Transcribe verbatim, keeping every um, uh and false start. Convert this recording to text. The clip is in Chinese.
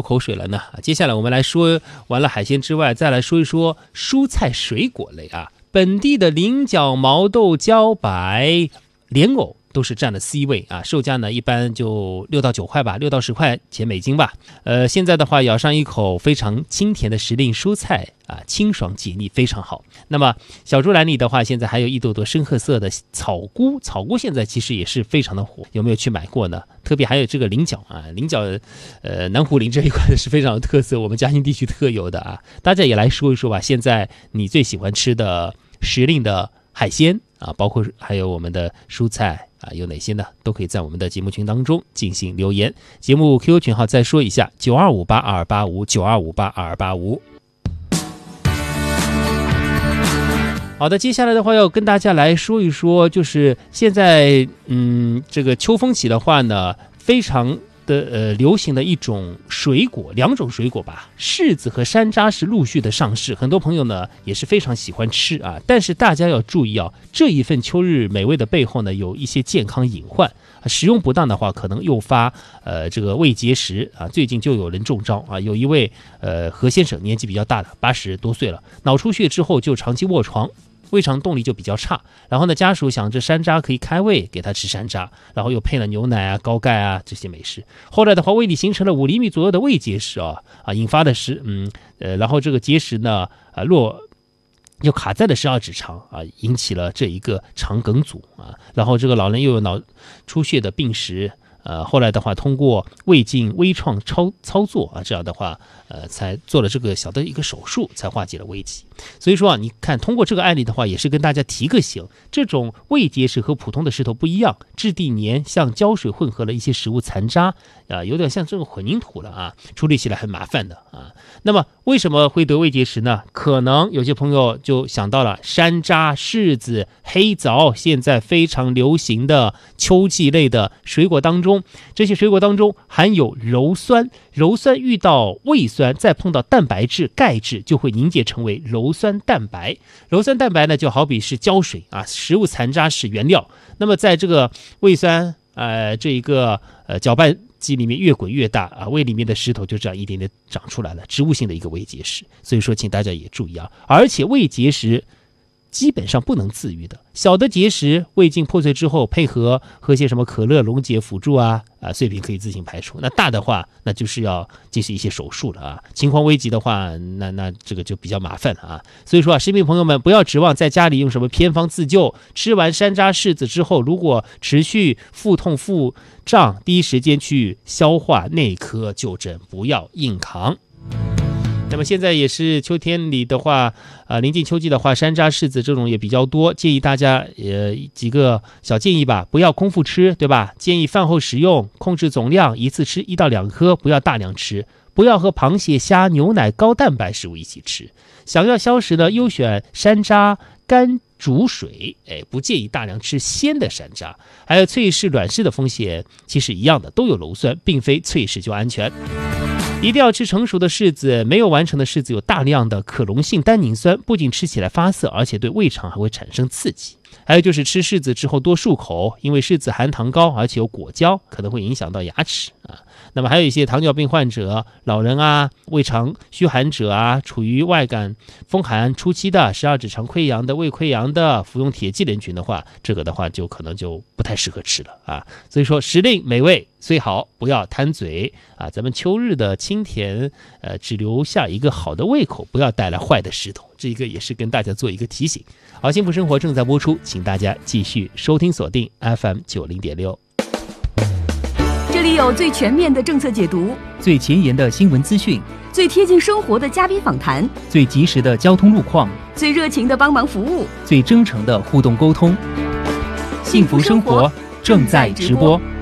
口水了呢。接下来我们来说完了海鲜之外，再来说一说蔬菜水果类啊。本地的菱角、毛豆、茭白、莲藕都是占了 C 位啊，售价呢一般就六到九块吧，六到十块钱美金吧。呃，现在的话咬上一口非常清甜的时令蔬菜啊，清爽解腻，非常好。那么小猪篮里的话，现在还有一朵朵深褐色的草菇，草菇现在其实也是非常的火，有没有去买过呢？特别还有这个菱角啊，菱角，呃，南湖林这一块是非常有特色，我们嘉兴地区特有的啊，大家也来说一说吧。现在你最喜欢吃的时令的海鲜啊，包括还有我们的蔬菜啊，有哪些呢？都可以在我们的节目群当中进行留言。节目 Q Q 群号再说一下：九二五八二八五，九二五八二八五。好的，接下来的话要跟大家来说一说，就是现在嗯，这个秋风起的话呢，非常的呃流行的一种水果，两种水果吧，柿子和山楂是陆续的上市，很多朋友呢也是非常喜欢吃啊。但是大家要注意啊，这一份秋日美味的背后呢，有一些健康隐患，使用不当的话可能诱发呃这个胃结石啊。最近就有人中招啊，有一位呃何先生年纪比较大了，八十多岁了，脑出血之后就长期卧床。胃肠动力就比较差，然后呢，家属想着山楂可以开胃，给他吃山楂，然后又配了牛奶啊、高钙啊这些美食。后来的话，胃里形成了五厘米左右的胃结石啊，啊，引发的是嗯呃，然后这个结石呢，啊落就卡在了十二指肠啊，引起了这一个肠梗阻啊，然后这个老人又有脑出血的病史。呃，后来的话，通过胃镜微创操操作啊，这样的话，呃，才做了这个小的一个手术，才化解了危机。所以说啊，你看通过这个案例的话，也是跟大家提个醒，这种胃结石和普通的石头不一样，质地黏，像胶水混合了一些食物残渣啊，有点像这种混凝土了啊，处理起来很麻烦的啊。那么为什么会得胃结石呢？可能有些朋友就想到了山楂、柿子、黑枣，现在非常流行的秋季类的水果当中。这些水果当中含有鞣酸，鞣酸遇到胃酸，再碰到蛋白质、钙质，就会凝结成为鞣酸蛋白。鞣酸蛋白呢，就好比是胶水啊，食物残渣是原料。那么在这个胃酸呃这一个呃搅拌机里面越滚越大啊，胃里面的石头就这样一点点长出来了，植物性的一个胃结石。所以说，请大家也注意啊，而且胃结石基本上不能自愈的，小的结石胃镜破碎之后，配合喝些什么可乐、溶解辅助啊啊，碎品可以自行排出。那大的话，那就是要进行一些手术了啊。情况危急的话，那那这个就比较麻烦了啊。所以说啊，市民朋友们不要指望在家里用什么偏方自救。吃完山楂、柿子之后，如果持续腹痛、腹胀，第一时间去消化内科就诊，不要硬扛。那么现在也是秋天里的话，呃，临近秋季的话，山楂、柿子这种也比较多，建议大家呃几个小建议吧，不要空腹吃，对吧？建议饭后食用，控制总量，一次吃一到两颗，不要大量吃，不要和螃蟹、虾、牛奶、高蛋白食物一起吃。想要消食呢，优选山楂干煮水，哎，不建议大量吃鲜的山楂。还有脆柿、软柿的风险其实一样的，都有鞣酸，并非脆柿就安全。一定要吃成熟的柿子，没有完成的柿子有大量的可溶性单宁酸，不仅吃起来发涩，而且对胃肠还会产生刺激。还有就是吃柿子之后多漱口，因为柿子含糖高，而且有果胶，可能会影响到牙齿啊。那么还有一些糖尿病患者、老人啊、胃肠虚寒者啊，处于外感风寒初期的、十二指肠溃疡的、胃溃疡的、服用铁剂人群的话，这个的话就可能就不太适合吃了啊。所以说时令美味虽好，不要贪嘴啊。咱们秋日的清甜，呃，只留下一个好的胃口，不要带来坏的石头。这个也是跟大家做一个提醒。好，幸福生活正在播出，请大家继续收听锁定 F M 九零点六。 这里有最全面的政策解读， 最前沿的新闻资讯， 最贴近生活的嘉宾访谈， 最及时的交通路况， 最热情的帮忙服务， 最真诚的互动沟通。幸福生活正在直播。